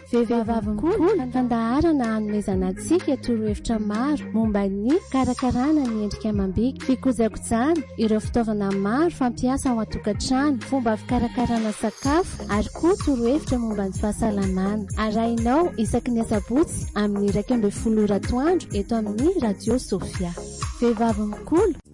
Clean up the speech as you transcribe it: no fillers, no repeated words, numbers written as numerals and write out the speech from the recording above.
Vehivavy mikolo fandaharana hanomezana antsika torohevitra maro momba ny karakarana ny endrika amam-bika, fikojakojana, ireo fitaovana maro fampiasa ao an-tokantrano, fomba fikarakarana sakafo ary koa torohevitra momba ny fahasalamana. Arahinao isaky ny asabotsy amin'ny 1:10 atoandro eto amin'ny Radio Sofia. Vehivavy mikolo